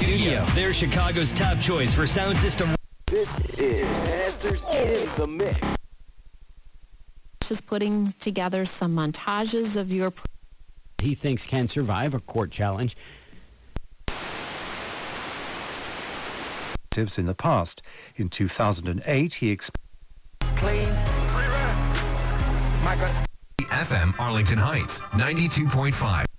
studio. They're Chicago's top choice for sound system. This is Masters in the Mix. Just putting together some montages of your... He thinks can survive a court challenge. In the past. In 2008, he Clean. FM Arlington Heights, 92.5.